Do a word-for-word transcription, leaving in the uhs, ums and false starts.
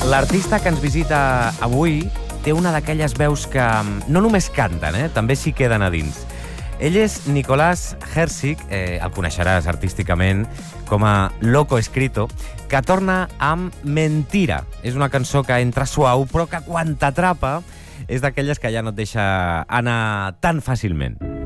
L'artista que ens visita avui té una d'aquelles veus que no només canten, eh? també s'hi queden a dins. Ell és Nicolás Herzig, eh, el coneixeràs artísticament com a Loco Escrito, que torna amb Mentira. És una cançó que entra suau, però que quan t'atrapa és d'aquelles que ja no et deixa anar tan fàcilment.